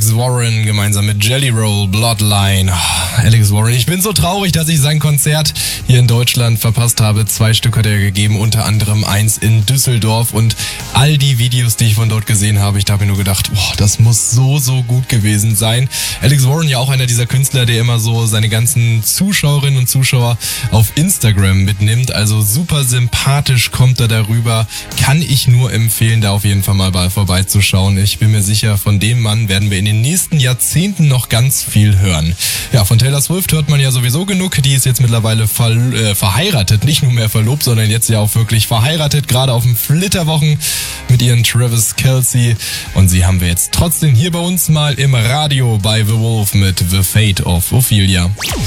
Alex Warren gemeinsam mit Jelly Roll, Bloodline. Alex Warren, ich bin so traurig, dass ich sein Konzert hier in Deutschland verpasst habe. 2 Stück hat er gegeben, unter anderem 1 in Düsseldorf. Und all die Videos, die ich von dort gesehen habe, ich habe mir nur gedacht, boah, das muss so gut gewesen sein. Alex Warren ja auch einer dieser Künstler, der immer so seine ganzen Zuschauerinnen und Zuschauer auf Instagram mitnimmt. Also super sympathisch kommt er darüber. Kann ich nur empfehlen, da auf jeden Fall mal vorbeizuschauen. Ich bin mir sicher, von dem Mann werden wir in den nächsten Jahrzehnten noch ganz viel hören. Ja, von Taylor Swift hört man ja sowieso genug. Die ist jetzt mittlerweile verheiratet. Nicht nur mehr verlobt, sondern jetzt ja auch wirklich verheiratet. Gerade auf dem Flitterwochen mit ihren Travis Kelce. Und sie haben wir jetzt trotzdem hier bei uns mal im Radio bei The Wolf mit The Fate of Ophelia.